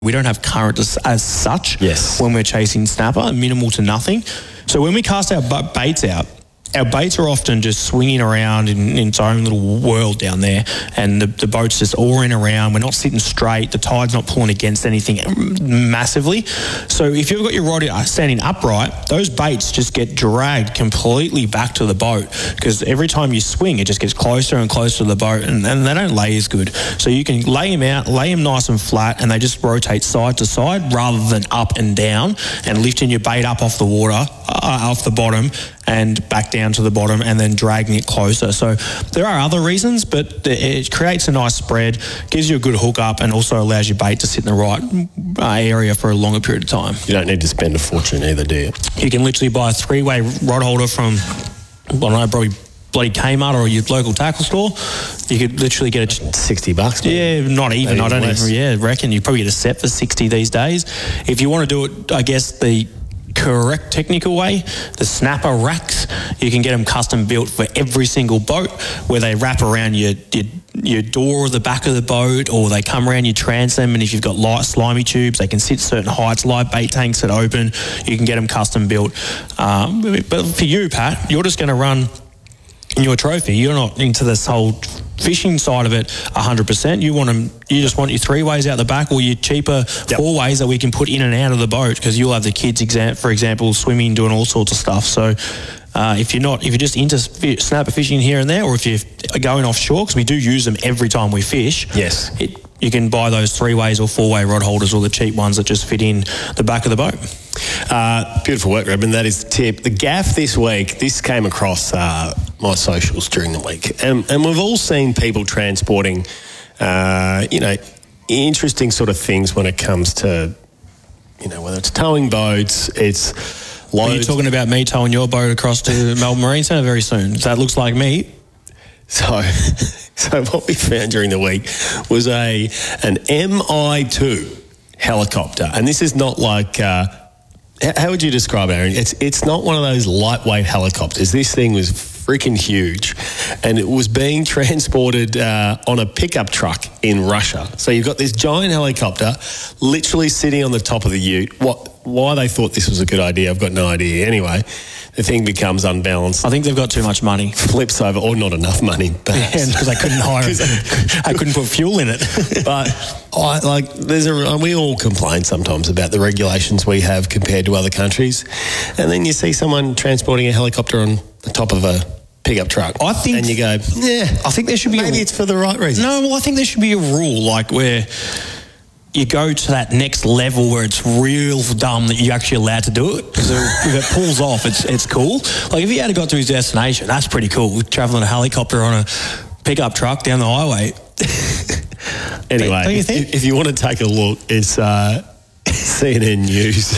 We don't have current as such Yes. when we're chasing snapper, minimal to nothing. So when we cast our baits out, our baits are often just swinging around in its own little world down there, and the boat's just oaring around. We're not sitting straight. The tide's not pulling against anything massively. So if you've got your rod standing upright, those baits just get dragged completely back to the boat, because every time you swing, it just gets closer and closer to the boat, and they don't lay as good. So you can lay them out, lay them nice and flat, and they just rotate side to side rather than up and down, and lifting your bait up off the water, off the bottom, and back down to the bottom, and then dragging it closer. So there are other reasons, but it creates a nice spread, gives you a good hook up, and also allows your bait to sit in the right area for a longer period of time. You don't need to spend a fortune either, do you? You can literally buy a 3-way rod holder from, I don't know, probably bloody Kmart or your local tackle store. You could literally get $60. Yeah, not even. Maybe I don't less. even. Yeah, reckon you probably get a set for 60 these days. If you want to do it, I guess the correct technical way, the snapper racks, you can get them custom built for every single boat, where they wrap around your door or the back of the boat, or they come around your transom, and if you've got light slimy tubes, they can sit certain heights, live bait tanks that open, you can get them custom built. But for you, Pat, you're just going to run in your trophy. You're not into this whole fishing side of it 100%. You just want your 3-ways out the back, or your cheaper 4-ways that we can put in and out of the boat, because you'll have the kids, for example, swimming, doing all sorts of stuff. So if you're just into snapper fishing here and there, or if you're going offshore, because we do use them every time we fish, yes, you can buy those 3-ways or 4-way rod holders, or the cheap ones that just fit in the back of the boat. Beautiful work, Reuben. That is the tip. The gaff this week, this came across my socials during the week, and we've all seen people transporting, interesting sort of things when it comes to, whether it's towing boats, it's loads. Are you talking about me towing your boat across to Melbourne Marine Centre very soon? That looks like me. So what we found during the week was an Mi-2 helicopter, and this is not like. How would you describe it, Aaron? It's not one of those lightweight helicopters. This thing was freaking huge, and it was being transported on a pickup truck in Russia. So you've got this giant helicopter literally sitting on the top of the ute. Why they thought this was a good idea, I've got no idea. Anyway, the thing becomes unbalanced. I think they've got too much money. Flips over, or not enough money, perhaps. Because I couldn't hire it. I couldn't put fuel in it. But we all complain sometimes about the regulations we have compared to other countries, and then you see someone transporting a helicopter on the top of a pickup truck, and you go, yeah, I think there should be maybe it's for the right reasons. No, well, I think there should be a rule, like where you go to that next level where it's real dumb that you're actually allowed to do it. Because if it pulls off, it's cool. Like if he had got to his destination, that's pretty cool. Travelling a helicopter on a pickup truck down the highway. Anyway, don't you think? If you want to take a look, it's CNN News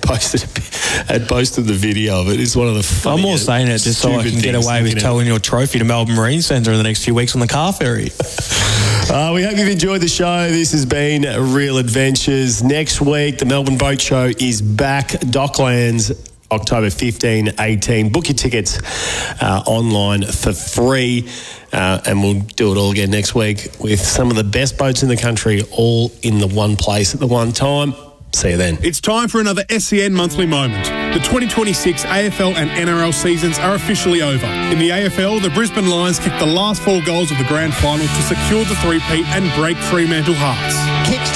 had posted the video of it. It's one of the funniest. I'm more saying it just so I can get away with towing your trophy to Melbourne Marine Centre in the next few weeks on the car ferry. We hope you've enjoyed the show. This has been Real Adventures. Next week, the Melbourne Boat Show is back. Docklands, October 15, 18. Book your tickets online for free. And we'll do it all again next week with some of the best boats in the country, all in the one place at the one time. See you then. It's time for another SEN Monthly Moment. The 2026 AFL and NRL seasons are officially over. In the AFL, the Brisbane Lions kicked the last 4 goals of the grand final to secure the three-peat and break Fremantle hearts. Kicks